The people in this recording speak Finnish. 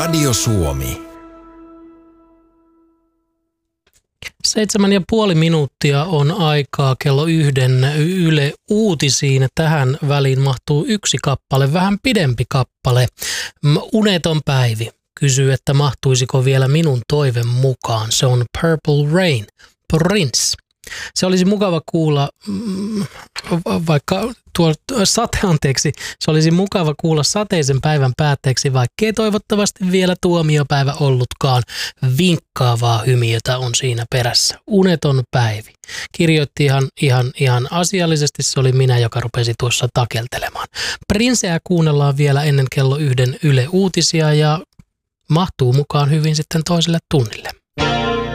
Radio Suomi. 7,5 minuuttia on aikaa kello 1 Yle Uutisiin. Tähän väliin mahtuu yksi kappale, vähän pidempi kappale. Uneton Päivi kysyy, että mahtuisiko vielä minun toiveen mukaan. Se on Purple Rain, Prince. Se olisi mukava kuulla, se olisi mukava kuulla sateisen päivän päätteeksi, vaikkei toivottavasti vielä tuomiopäivä ollutkaan. Vinkkaavaa hymiötä on siinä perässä. Uneton Päivi. Kirjoitti ihan asiallisesti, se oli minä, joka rupesi tuossa takeltelemaan. Princeä kuunnellaan vielä ennen kello 1 Yle Uutisia ja mahtuu mukaan hyvin sitten toiselle tunnille.